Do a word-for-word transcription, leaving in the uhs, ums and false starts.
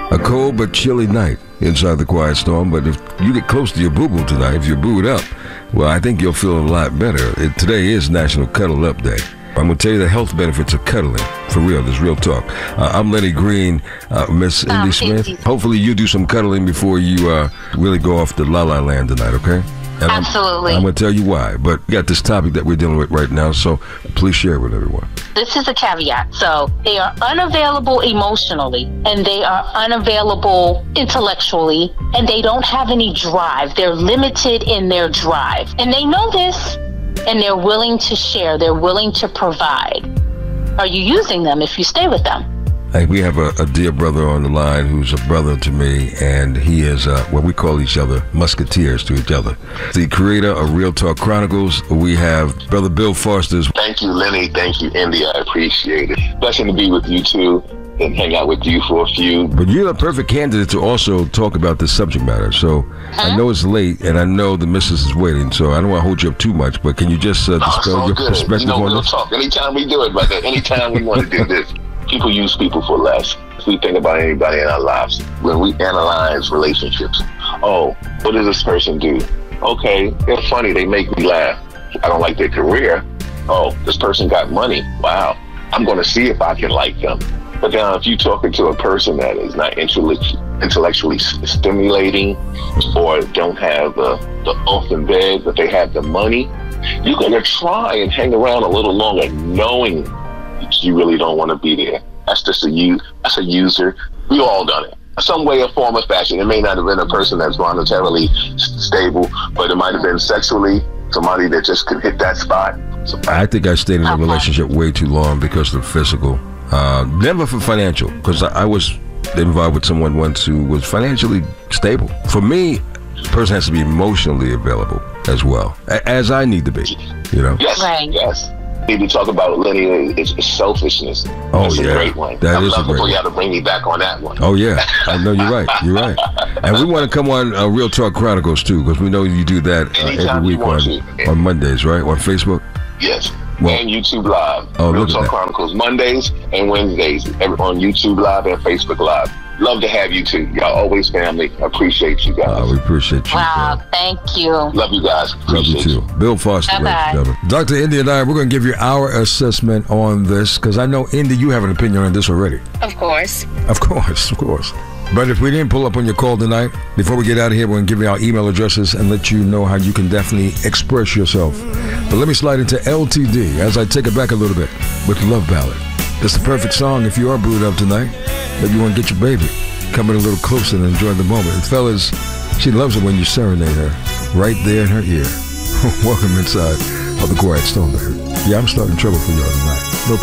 A cold but chilly night inside the Quiet Storm, but if you get close to your boo-boo tonight, if you're booed up, well, I think you'll feel a lot better. It, today is National Cuddle Up Day. I'm going to tell you the health benefits of cuddling. For real, there's real talk. Uh, I'm Lenny Green, uh, Miss Indy Um, Smith. Indy. Hopefully you do some cuddling before you uh, really go off to La La Land tonight, okay? And Absolutely. I'm, I'm going to tell you why, but we got this topic that we're dealing with right now, so please share it with everyone. This is a caveat. So they are unavailable emotionally and they are unavailable intellectually and they don't have any drive. They're limited in their drive. And they know this and they're willing to share. They're willing to provide. Are you using them if you stay with them? Hey, we have a, a dear brother on the line who's a brother to me, and he is uh, what we call each other musketeers to each other. The creator of Real Talk Chronicles, we have Brother Bill Foster. Thank you, Lenny. Thank you, Indy. I appreciate it. Blessing to be with you too and hang out with you for a few. But you're a perfect candidate to also talk about this subject matter. So I know it's late, and I know the missus is waiting, so I don't want to hold you up too much, but can you just uh, Oh, it's dispel all your good. perspective You know, on we'll this? talk anytime we do it, brother. Anytime we want to do this. People use people for less. If we think about anybody in our lives, when we analyze relationships, oh, what does this person do? Okay, they're funny. They make me laugh. I don't like their career. Oh, this person got money. Wow. I'm going to see if I can like them. But now if you're talking to a person that is not intellect- intellectually s- stimulating or don't have the, the oomph in bed, but they have the money, you're going to try and hang around a little longer knowing that you really don't want to be there. That's just a use. That's a user. We all done it. Some way or form or fashion. It may not have been a person that's monetarily s- stable, but it might have been sexually somebody that just could hit that spot. So, I think I stayed in a Okay. relationship way too long because of the physical. Uh, never for financial, because I, I was involved with someone once who was financially stable. For me, the person has to be emotionally available as well, a- as I need to be, you know? yes, Right. yes. Need to talk about Lenny is, is selfishness. Oh, That's yeah. a great one. That I'm is a looking great for one. y'all to bring me back on that one. Oh, yeah. I know you're right. You're right. And we want to come on uh, Real Talk Chronicles, too, because we know you do that uh, Anytime every you week on, want to. on Mondays, right? On Facebook? Yes. Well- and YouTube Live. Oh, Real look at Talk that. Chronicles Mondays and Wednesdays every, on YouTube Live and Facebook Live. Love to have you too. Y'all always family. Appreciate you guys. Uh, we appreciate you. Wow, man. thank you. Love you guys. Love you Appreciate too. Bill Foster, ladies Bye-bye. and gentlemen. Doctor Indy and I, we're going to give you our assessment on this, because I know, Indy, you have an opinion on this already. Of course. Of course, of course. But if we didn't pull up on your call tonight, before we get out of here, we're going to give you our email addresses and let you know how you can definitely express yourself. But let me slide into L T D as I take it back a little bit with Love Ballad. It's the perfect song if you are booed up tonight. Maybe you want to get your baby coming a little closer and enjoy the moment. And fellas, she loves it when you serenade her right there in her ear. Welcome inside of the Quiet Storm, baby. Yeah, I'm starting trouble for y'all tonight. No